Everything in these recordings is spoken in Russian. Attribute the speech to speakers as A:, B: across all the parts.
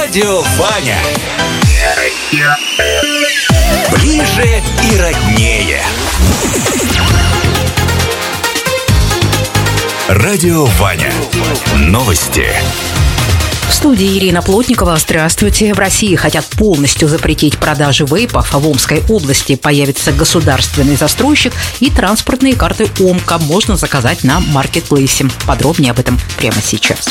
A: Радио Ваня. Ближе и роднее. Радио Ваня. Новости.
B: В студии Ирина Плотникова. Здравствуйте. В России хотят полностью запретить продажи вейпов. В Омской области появится государственный застройщик, и транспортные карты ОМКа можно заказать на маркетплейсе. Подробнее об этом прямо сейчас.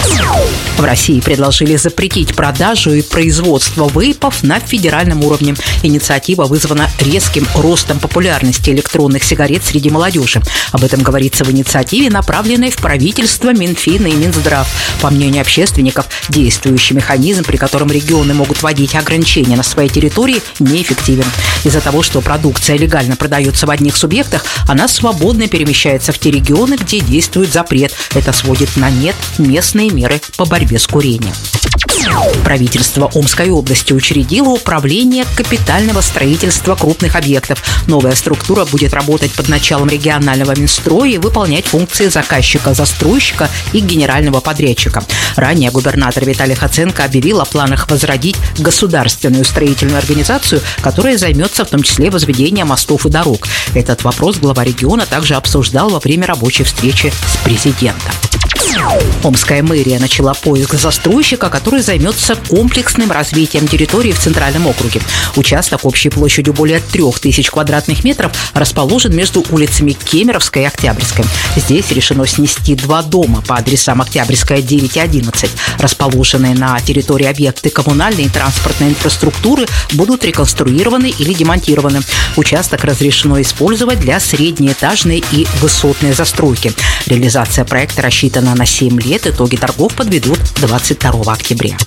B: В России предложили запретить продажу и производство вейпов на федеральном уровне. Инициатива вызвана резким ростом популярности электронных сигарет среди молодежи. Об этом говорится в инициативе, направленной в правительство, Минфин и Минздрав. По мнению общественников, действующий механизм, при котором регионы могут вводить ограничения на своей территории, неэффективен. Из-за того, что продукция легально продается в одних субъектах, она свободно перемещается в те регионы, где действует запрет. Это сводит на нет местные меры по борьбе с курением. Правительство Омской области учредило управление капитального строительства крупных объектов. Новая структура будет работать под началом регионального Минстроя и выполнять функции заказчика, застройщика и генерального подрядчика. Ранее губернатор Виталий Хоценко объявил о планах возродить государственную строительную организацию, которая займется в том числе возведением мостов и дорог. Этот вопрос глава региона также обсуждал во время рабочей встречи с президентом. Омская мэрия начала поиск застройщика, который займется комплексным развитием территории в Центральном округе. Участок общей площадью более 3000 квадратных метров расположен между улицами Кемеровской и Октябрьской. Здесь решено снести 2 дома по адресам Октябрьская, 9 и 11. Расположенные на территории объекты коммунальной и транспортной инфраструктуры будут реконструированы или демонтированы. Участок разрешено использовать для среднеэтажной и высотной застройки. Реализация проекта рассчитана на 7 лет. Итоги торгов подведут 22 октября.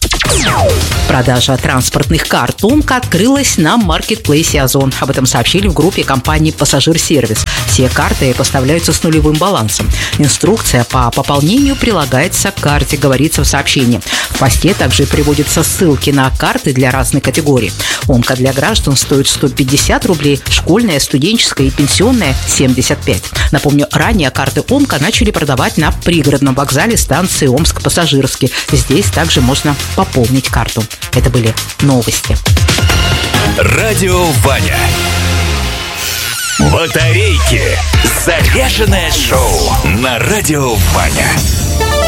B: Продажа транспортных карт ОМКа открылась на маркетплейсе «Озон». Об этом сообщили в группе компании «Пассажир-сервис». Все карты поставляются с нулевым балансом. Инструкция по пополнению прилагается к карте, говорится в сообщении. В посте также приводятся ссылки на карты для разных категорий. ОМКа для граждан стоит 150 рублей, школьная, студенческая и пенсионная – 75. Напомню, ранее карты ОМКа начали продавать на пригородном вокзале станции Омск-Пассажирский. Здесь также можно пополнить карту. Это были новости.
A: Радио Ваня. Батарейки. Заряженное шоу на Радио Ваня.